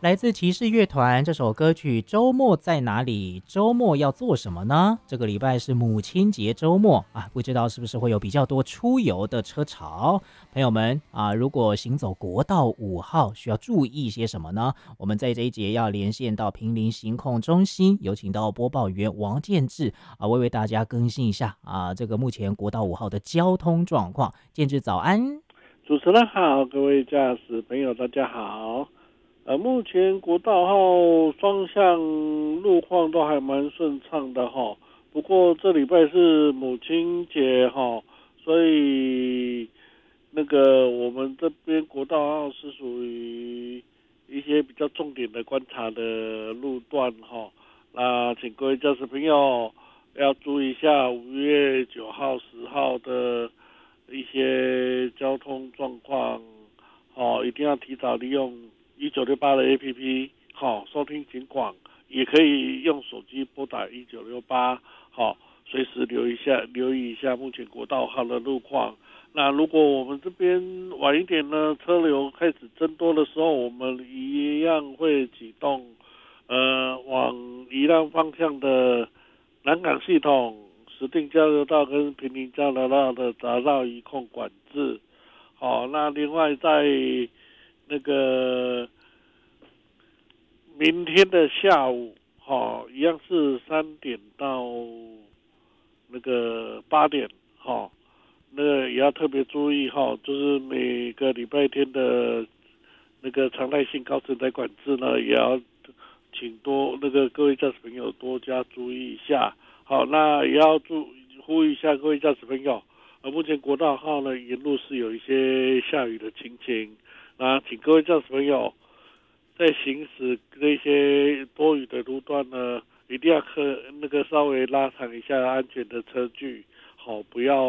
来自骑士乐团这首歌曲《周末在哪里》，周末要做什么呢？这个礼拜是母亲节周末啊，不知道是不是会有比较多出游的车潮？朋友们啊，如果行走国道5号，需要注意些什么呢？我们在这一节要连线到坪林行控中心，有请到播报员王建志啊，为大家更新一下啊，这个目前国道5号的交通状况。建志早安。 主持人好，各位驾驶朋友大家好。目前国道号双向路况都还蛮顺畅的哈。不过这礼拜是母亲节哈，所以我们这边国道号是属于一些比较重点的观察的路段哈。那请各位驾驶朋友要注意一下5月9号、10号的一些交通状况，一定要提早利用1968的 APP，收听警广，也可以用手机拨打1968，随时留意一下目前国道号的路况。那如果我们这边晚一点呢，车流开始增多的时候，我们一样会启动往宜兰方向的南港系统、石碇交流道跟坪林交流道的匝道移控管制。那另外在那个明天的下午，一样是3点到8点，那个也要特别注意就是每个礼拜天的常态性高承载管制呢，也要请各位驾驶朋友多加注意一下。好，那也要呼吁一下各位驾驶朋友，目前国道号呢沿路是有一些下雨的情形，那请各位驾驶朋友在行驶这些多雨的路段呢，一定要稍微拉长一下安全的车距，不要